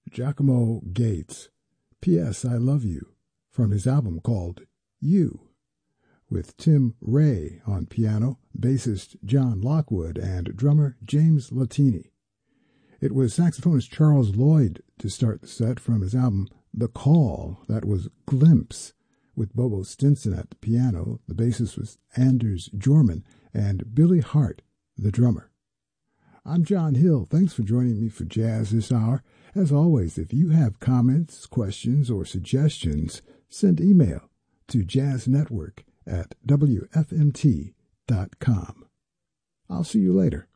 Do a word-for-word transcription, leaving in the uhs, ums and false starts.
Giacomo Gates, P S I Love You, from his album called You, with Tim Ray on piano, bassist John Lockwood, and drummer James Latini. It was saxophonist Charles Lloyd to start the set from his album The Call. That was Glimpse, with Bobo Stinson at the piano. The bassist was Anders Jorman, and Billy Hart, the drummer. I'm John Hill. Thanks for joining me for Jazz this hour. As always, if you have comments, questions, or suggestions, send email to jazznetwork at w f m t dot com. I'll see you later.